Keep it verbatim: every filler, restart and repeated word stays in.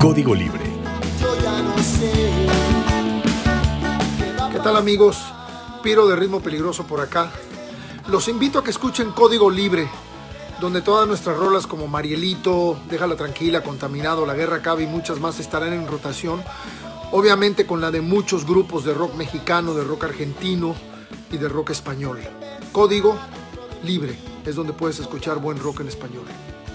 Código Libre. ¿Qué tal, amigos? Piro de Ritmo Peligroso por acá. Los invito a que escuchen Código Libre, donde todas nuestras rolas como Marielito, Déjala Tranquila, Contaminado, La Guerra Acaba y muchas más estarán en rotación. Obviamente con la de muchos grupos de rock mexicano, de rock argentino y de rock español. Código Libre es donde puedes escuchar buen rock en español.